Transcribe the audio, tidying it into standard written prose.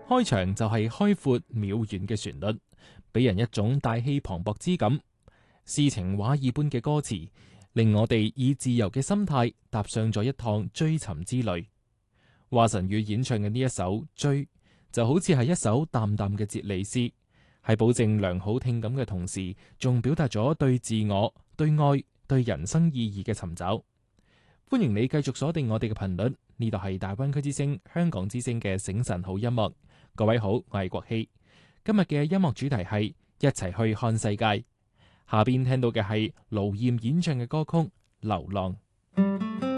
開場就係開闊渺遠嘅旋律，俾人一種大氣磅礴之感。詩情畫意般嘅歌詞，令我哋以自由嘅心態踏上咗一趟追尋之旅。華晨宇演唱嘅呢一首《追》，就好似係一首淡淡嘅哲理詩，喺保證良好聽感嘅同時，仲表達咗對自我、對愛、對人生意義嘅尋找。歡迎你繼續鎖定我哋嘅頻率，呢度係大灣區之聲、香港之聲嘅醒晨好音樂。各位好，我係國希。今日嘅音樂主題係一齊去看世界。下邊聽到嘅係盧艷演唱嘅歌曲《流浪》。